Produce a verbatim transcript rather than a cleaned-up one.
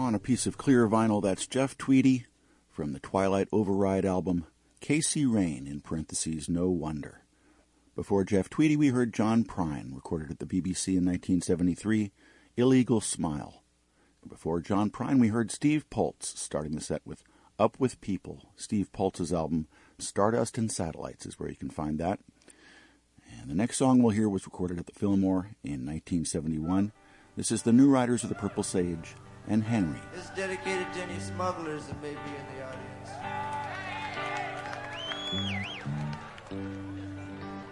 on a piece of clear vinyl, that's Jeff Tweedy from the Twilight Override album, Casey Rain, in parentheses, No Wonder. Before Jeff Tweedy, we heard John Prine, recorded at the B B C in nineteen seventy-three, Illegal Smile. Before John Prine, we heard Steve Poltz, starting the set with Up With People. Steve Poltz's album, Stardust and Satellites, is where you can find that. And the next song we'll hear was recorded at the Fillmore in nineteen seventy-one. This is the New Riders of the Purple Sage and Henry. It's dedicated to any smugglers that may be in the audience.